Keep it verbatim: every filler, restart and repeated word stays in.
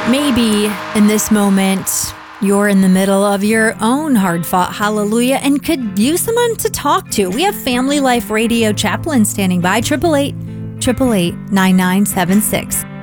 Maybe in this moment, you're in the middle of your own hard-fought hallelujah and could use someone to talk to. We have Family Life Radio Chaplain standing by, eight eight eight, eight eight eight, nine nine seven six.